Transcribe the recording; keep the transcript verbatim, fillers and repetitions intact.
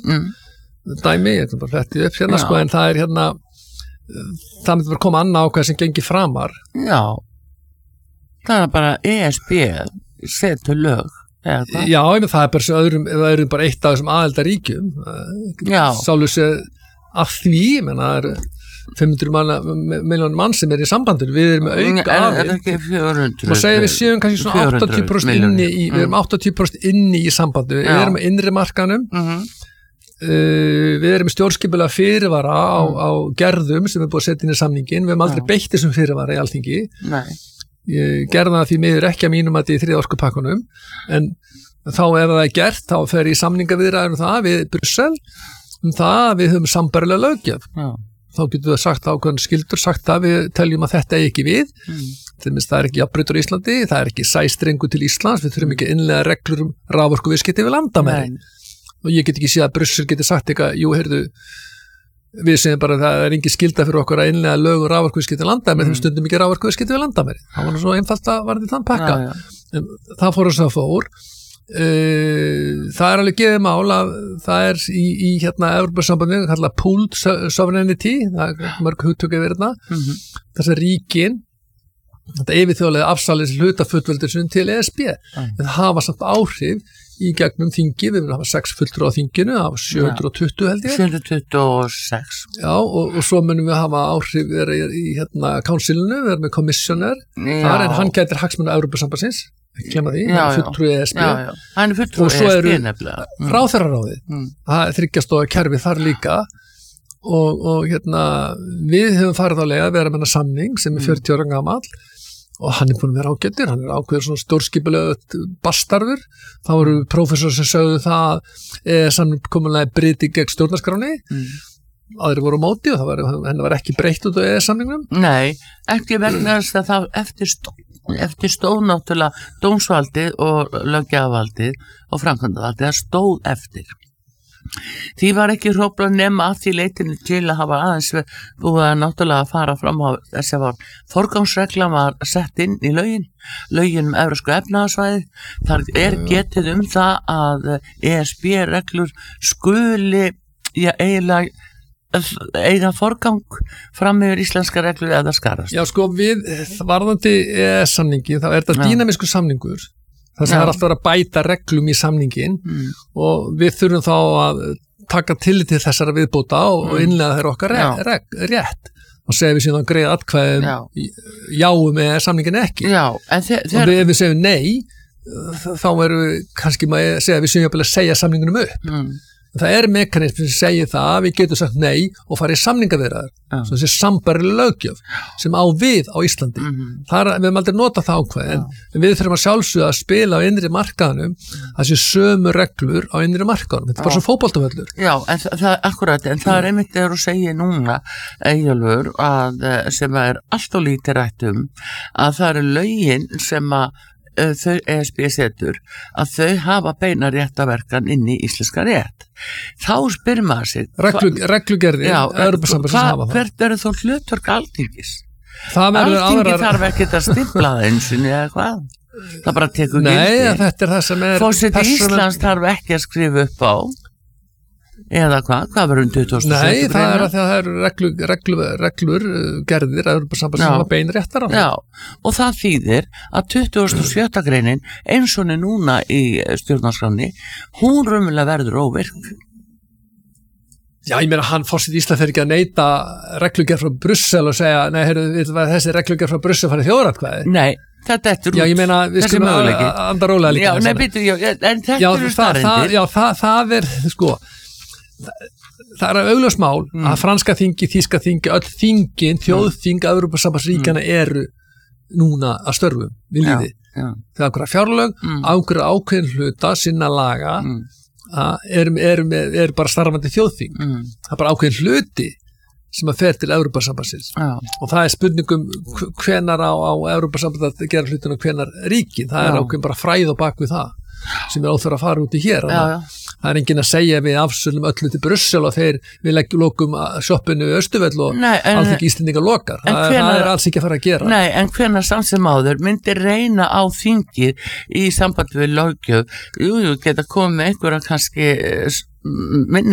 mm. dæmi, ég ætla bara að fletti upp hérna sko, en það er hérna það myndi bara koma annað ákveð sem gengi framar. Já, það er bara E S B setur lög. Já, ég með það er bara svo öðrum, öðrum bara eitt af þessum aðildaríkjum. Sálu sér af því, menna það er fimm hundruð miljónir mann sem er í sambandinu, við erum með auka af því. Og segja við séum kannski svona áttatíu prósent inni í, við erum áttatíu prósent inni í sambandinu, við erum með innri markanum. Mhm. Uh, við erum stjórnskipulega fyrirvara á, mm. á gerðum sem er búið að setja inn í samningin, við hefum aldrei ja. beitt þessum fyrirvara í Alþingi. Nei. Ég gerði það því miður ekki að mínum að þetta í þriðja orkupakkanum, en þá ef það er gert, þá fer í samningaviðræður um það við Brussel, um það að við höfum sambærilega löggjöf. Ja. Þá getum við sagt ákveðin skildur, sagt að við teljum að þetta er ekki við, mm. til minnst það er ekki jafnbrautur í Íslandi, það er ekki sæstrengu til Íslands, við þurfum ekki innlega reglur um raforkuviðskipti við landamærin. Og ég get ekki séð að Brussel geti sagt eitthvað, jú, heyrðu, við segjum bara að það er engin skylda fyrir okkur að innlega lög og raforkuviðskipti landamæri, mm. þeim stundum ekki raforkuviðskipti við landamæri. Það var nú svo einfalt að varði þann pakka. Já, já. En það fór þess að fór. Uh, það er alveg gefið mál að það er í, í hérna Evrópusambandinu, kallað pooled sovereignty, það er mörg hugtök yfir þetta, mm-hmm. þess að ríkin, þetta yfirþjóðlega afsalis hlutafullveldisum til E S B, mm. en hafa samt áhrif í gegnum þingi, við viljum hafa sex fulltrúa á þinginu, af sjö hundruð tuttugu held ég. sjö hundruð tuttugu og sex. Já, og, og svo munum við hafa áhrif í, í hérna councilinu, við erum með commissioner, þar en hann gætir hagsmuna Evrópusambandsins, ekki glemma því, hann er fulltrúi E S B. Já, já, hann er fulltrúi E S B nefnilega. Mm. Ráðherraráðið, mm. það er þryggjastóða kerfi þar líka, og, og hérna, við höfum farið á leið að vera með hennar samning sem er fjörutíu ára gamall, og hann er búin að vera ágættur, hann er ákveður svona stórskipulega bastarður, þá eru prófessor sem sögðu það e, samkomulega bryti gegn stjórnarskráni, mm. aðrir voru á móti og það var, henni var ekki breytt út á E S-samningnum. Nei, ekki vegna þess að það eftir stóð, eftir stóð náttúrulega dómsvaldið og löggjafavaldið og framkvæmdavaldið, það stóð eftir. Því var ekki hróflað nema að því leitinu til að hafa aðeins búið að náttúrulega fara fram á þess að forgangsregla var sett inn í lögin, lögin um evrópsku efnahagsvæði. Þar er getið um það að E S B-reglur skuli já, eiginlega eiga forgang fram yfir íslenska reglur eða skarast. Já, sko, við varðandi E S-samningi, þá er þetta dýnamískur samningur. Það sem er alltaf að bæta reglum í samningin mm. og við þurfum þá að taka tillit til þessara viðbóta og, mm. og innlega þeirra okkar re, re, rétt og segja við síðan greið atkvæðum já. jáum eða samningin ekki. Já, en þe- og við, ef við segjum nei, þá erum við kannski maður segja við segjum að segja samningunum upp. Mm. Það er mekanism sem segir það að við getum sagt nei og farið í samningaviðræður, ja. Svo þessi sambærileg löggjöf sem á við á Íslandi. Mm-hmm. Það er, við höfum aldrei notað það ákveð, en ja. Við þurfum að sjálfsögða að spila á innri markaðanum, þessi sömu reglur á innri markaðanum. Þetta er bara svo fótboltavöllur. Já, en það, það akkurat, en það er einmitt þegar þú segir núna, Eyjólfur, að sem er allt og lítið rætt um, að það eru lögin sem að þau E S B setur að þau hafa beina réttaverkan inn í íslenska rétt. Þá spyr maður sig Reglu, reglugerði hvert eru þó hlutverk Alþingis? Alþingi aðrar... þarf ekki að stimpla það einsinni eða hvað? Það bara tekur gildi. Nei, þetta er það sem er Forseti persónal... Íslands þarf ekki að skrifa upp á eða hvað? Hvað verður um tuttugasta og sjöttu Nei, það er að það eru reglu, reglu, reglur gerðir að hafa bein réttar á það. Já, og það þýðir að tuttugasta og sjötta greinin eins og er núna í stjórnarskránni, hún raunverulega verður óvirk. Já, ég meina hann forseti Ísland fer ekki að neita reglugerð frá Brussel og segja, nei, heyrðu, þessi reglugerð frá Brussel farið þjóðaratkvæði. Nei, þetta er út. Já, ég meina, við skulum að anda rólega líka. Já, nei, býtu, já, en þetta eru staðreyndir. Já, það, það er, sko, það er augljóst mál mm. að franska þingi, þýska þingi, öll þingin, þjóðþing, mm. Evrópusambandsríkjanna mm. eru núna að störfum, viljiði. Það er ákveða fjárlög, mm. ákveða ákveðin hluta, sinna laga, mm. er, er, er, er bara starfandi þjóðþing. Mm. Það er bara ákveðin hluti sem að fer til Evrópusambandsins. Já. Og það er spurningum hvenar á, á Evrópusamband að gera hlutin og hvenar ríkin. Það er ákveðin bara fræð á bakvið það sem er óþur að fara út í hér. Já, já. Það er enginn að segja við afsölum öllu til Brussel og þeir við leggjum lokum sjoppinu í Austurvöll og Alþingi Íslendinga lokar. Það, hvenar, það er alls ekki að fara að gera. Nei, en hvenær samt sem áður myndi reyna á þingið í samband við löggjöf, jú, jú, geta komið einhverja kannski minni